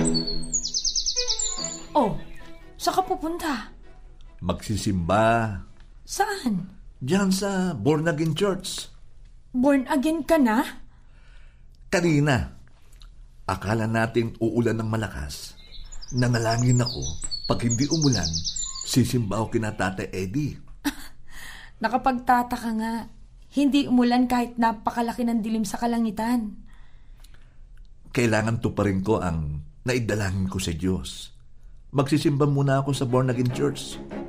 Oh, saan ka pupunta? Magsisimba. Saan? Diyan sa Born Again Church. Born again ka na? Kanina, akala nating uulan ng malakas. Nanalangin ako, pag hindi umulan, sisimba ako kina Tate Eddie. Nakapagtataka nga. Hindi umulan kahit napakalaki ng dilim sa kalangitan. Kailangan tuparin ko ang naidalangin ko sa Diyos. Magsisimba muna ako sa Born Again Church.